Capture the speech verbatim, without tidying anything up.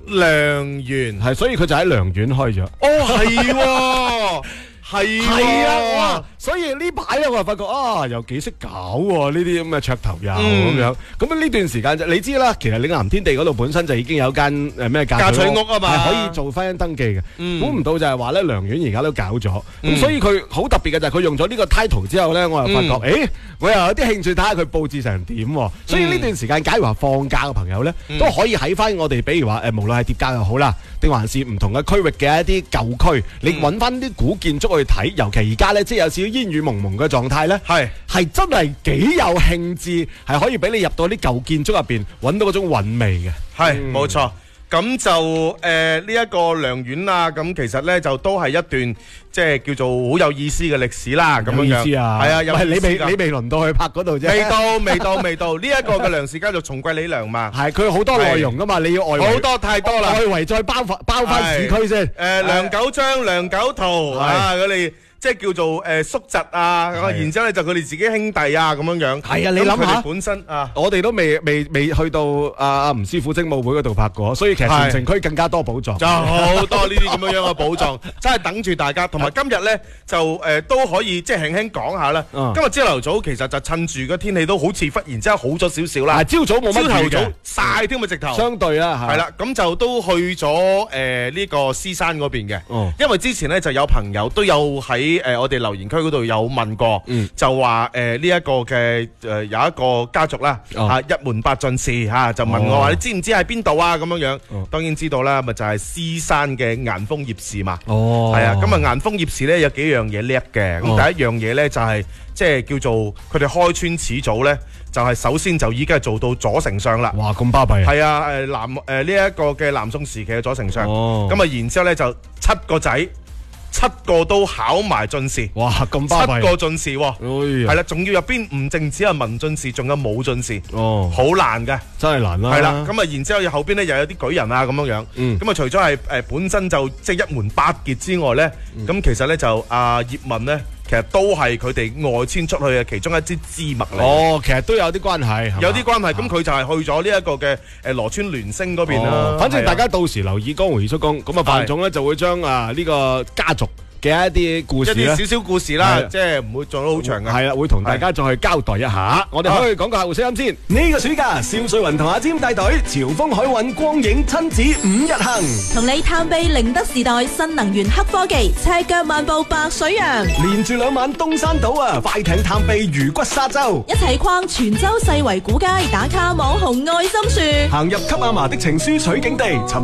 良緣係，所以佢就喺良苑開咗。 哦，係喎。係係啊，哇！所以呢排咧，我就發覺啊，又幾識搞喎呢啲咁嘅噱頭友咁樣。咁啊呢段時間就你知啦，其實嶺南天地嗰度本身就已經有間誒咩嫁娶屋啊嘛， 係可以做婚姻登記嘅。估唔到就係話咧，良苑而家都搞咗。咁所以佢好特別嘅就係佢用咗呢個 title 之後咧，我又發覺，誒，我又有啲興趣睇下佢佈置成點。所以呢段時間，假如話放假嘅朋友咧，都可以喺翻我哋，比如話誒，無論係疊加又好啦，定還是唔同嘅區域嘅一啲舊區，你揾翻啲古建築去睇，尤其而家咧，即係有少少煙雨蒙蒙嘅狀態咧，係係真係幾有興致，係可以俾你入到啲舊建築入邊揾到嗰種韻味嘅。 係冇錯，咁就誒呢一個良苑啊，咁其實咧就都係一段即係叫做好有意思嘅歷史啦。咁樣樣， 有意思啊， 係啊，有你未你未輪到去拍嗰度啫， 未到未到未到。呢一個嘅梁氏家族重貴李良嘛， 係佢好多內容噶嘛，你要外圍好多太多啦， 外圍再包翻包翻市區先。 誒梁九章、梁九圖啊，佢哋。即係叫做誒叔侄啊，然之後咧就佢哋自己兄弟啊咁樣樣。 係啊，你諗下， 本身啊， 我哋都未未未去到阿阿吳師傅精武會嗰度拍過，所以其實全城區更加多寶藏。 就好多呢啲咁樣樣嘅寶藏，真係等住大家。同埋今日咧就誒都可以即係輕輕講下啦。今日朝頭早其實就趁住個天氣都好似忽然之間好咗少少啦。 朝早冇乜雨嘅， 朝頭早曬添啊直頭。 相對啦， 係啦，咁就都去咗誒呢個獅山嗰邊嘅。因為之前咧就有朋友都有喺誒我哋留言區嗰度有問過，就話誒呢一個嘅誒有一個家族啦，嚇一門八進士嚇，就問我話你知唔知喺邊度啊？咁樣樣，當然知道啦，咪就係獅山嘅岩峰葉氏嘛。哦，係啊，咁啊岩峰葉氏咧有幾樣嘢叻嘅，咁第一樣嘢咧就係即係叫做佢哋開村始祖咧，就係首先就已經係做到左丞相啦。 哇，咁巴閉！ 係啊，誒南誒呢一個嘅南宋時期嘅左丞相，咁啊然之後咧就七個仔。七個都考埋進士， 哇咁巴閉！ 七個進士喎，係啦，仲要入邊唔淨止係文進士，仲有武進士，哦，好難嘅， 真係難啦。 係啦，咁啊，然之後後邊咧又有啲舉人啊咁樣樣，咁啊除咗係誒本身就即係一門八傑之外咧，咁其實咧就阿葉問咧。其實都係佢哋外遷出去嘅其中一支支脈嚟。哦， 其實都有啲關係， 有啲關係。咁佢就係去咗呢一個嘅誒羅村聯升嗰邊啦。 反正大家到時留意江湖二叔公，咁啊范總咧就會將啊呢個家族嘅一啲故事， 一啲少少故事啦，即係唔會做得好長嘅。 係啦，會同大家再去交代一下。我哋可以講個客戶聲音先。呢個暑假，邵瑞雲同阿尖帶隊，潮風海運光影親子五日行， 同你探秘寧德時代新能源黑科技，赤腳漫步白水洋， 連住兩晚東山島啊，快艇探秘魚骨沙洲， 一齊逛泉州世圍古街，打卡網紅愛心樹， 行入給阿嫲的情書取景地。